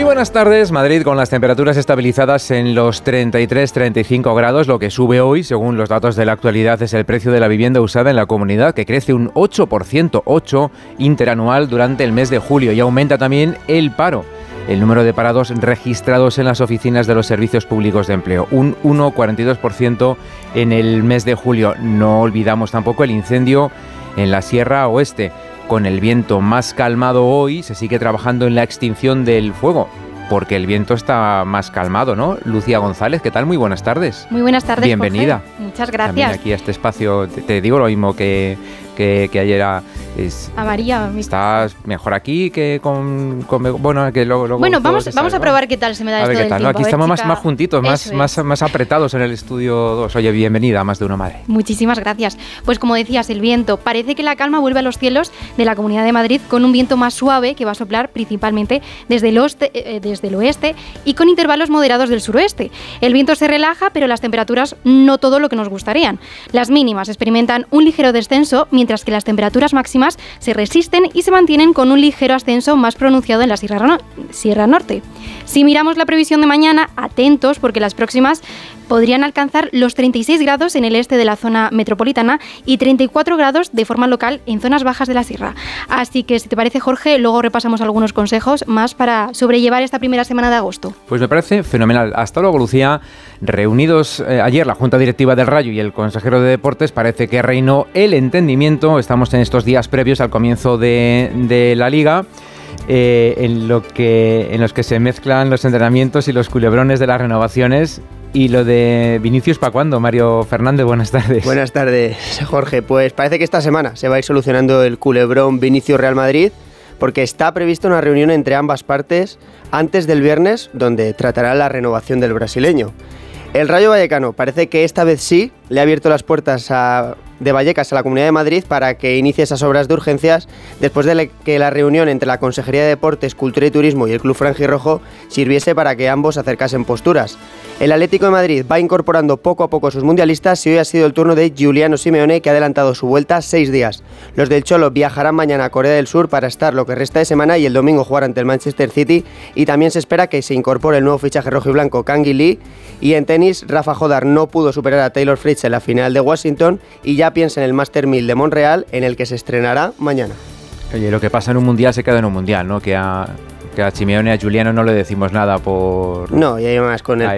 Muy buenas tardes, Madrid, con las temperaturas estabilizadas en los 33-35 grados. Lo que sube hoy, según los datos de la actualidad, es el precio de la vivienda usada en la comunidad, que crece un 8% interanual durante el mes de julio, y aumenta también el paro. El número de parados registrados en las oficinas de los servicios públicos de empleo, un 1,42% en el mes de julio. No olvidamos tampoco el incendio en la Sierra Oeste. Con el viento más calmado hoy, se sigue trabajando en la extinción del fuego, porque el viento está más calmado, ¿no? Lucía González, ¿qué tal? Muy buenas tardes. Muy buenas tardes, bienvenida. Jorge. Muchas gracias. También aquí a este espacio, te digo lo mismo que ayer. A María. Estás mejor aquí que con bueno, que luego bueno, vamos a probar qué tal se me da esto del tiempo. Aquí estamos más juntitos, más apretados en el estudio 2. Oye, bienvenida a Más de Una Madre. Muchísimas gracias. Pues como decías, el viento. Parece que la calma vuelve a los cielos de la Comunidad de Madrid, con un viento más suave que va a soplar principalmente desde el oeste y con intervalos moderados del suroeste. El viento se relaja, pero las temperaturas no todo lo que nos gustarían. Las mínimas experimentan un ligero descenso, mientras que las temperaturas máximas se resisten y se mantienen con un ligero ascenso más pronunciado en la Sierra Norte. Si miramos la previsión de mañana, atentos, porque las próximas podrían alcanzar los 36 grados en el este de la zona metropolitana y 34 grados de forma local en zonas bajas de la sierra. Así que, si te parece, Jorge, luego repasamos algunos consejos más para sobrellevar esta primera semana de agosto. Pues me parece fenomenal. Hasta luego, Lucía. Reunidos ayer la Junta Directiva del Rayo y el consejero de Deportes, parece que reinó el entendimiento. Estamos en estos días previos al comienzo de la Liga. En los que se mezclan los entrenamientos y los culebrones de las renovaciones. Y lo de Vinicius, ¿para cuándo? Mario Fernández, buenas tardes. Buenas tardes, Jorge. Pues parece que esta semana se va a ir solucionando el culebrón Vinicius-Real Madrid, porque está prevista una reunión entre ambas partes antes del viernes, donde tratará la renovación del brasileño. El Rayo Vallecano parece que esta vez sí le ha abierto las puertas de Vallecas a la Comunidad de Madrid para que inicie esas obras de urgencias, después de que la reunión entre la Consejería de Deportes, Cultura y Turismo y el Club Franjirrojo sirviese para que ambos acercasen posturas. El Atlético de Madrid va incorporando poco a poco a sus mundialistas y hoy ha sido el turno de Giuliano Simeone, que ha adelantado su vuelta 6 días. Los del Cholo viajarán mañana a Corea del Sur para estar lo que resta de semana y el domingo jugar ante el Manchester City, y también se espera que se incorpore el nuevo fichaje rojiblanco Kangin Lee. Y en tenis, Rafa Jodar no pudo superar a Taylor Fritz en la final de Washington y ya piensa en el Master 1000 de Montreal, en el que se estrenará mañana. Oye, lo que pasa en un mundial se queda en un mundial, ¿no? Que a Simeone, a Giuliano no le decimos nada por... No, y además con el